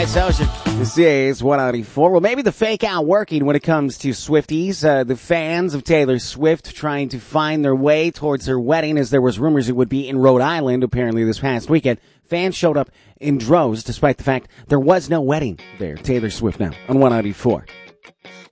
It's Ocean. This is 194. Well, maybe the fake out working when it comes to Swifties. The fans of Taylor Swift trying to find their way towards her wedding, as there was rumors it would be in Rhode Island, apparently this past weekend. Fans showed up in droves, despite the fact there was no wedding there. Taylor Swift now on 194.